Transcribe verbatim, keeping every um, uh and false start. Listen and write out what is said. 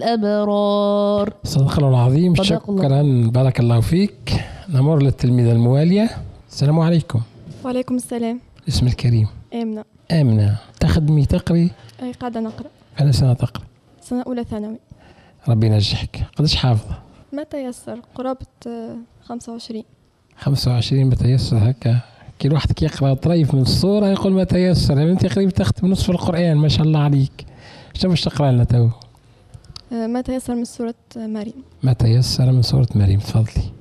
الأبرار. صدق الله العظيم. صدق الله. شكرا، بارك الله فيك. نمر للتلميذة الموالية. السلام عليكم. وعليكم السلام. اسم الكريم؟ آمنة. آمنة، تخدمي تقري؟ أي قاعدة نقرأ. أنا سنة تقرأ؟ سنة أولى ثانوي. ربي ينجحك. قداش حافظة؟ ما تيسر، قرابة خمسة وعشرين. خمسة وعشرين ما تيسر هكا. كي الواحد كي يقرأ طريف من الصورة يقول ما تيسر، يعني أنت قريب تختم نصف القرآن ما شاء الله عليك. شنو باش تقرأ لنا تو؟ ما تيسر من سورة مريم. ما تيسر من سورة مريم، تفضلي.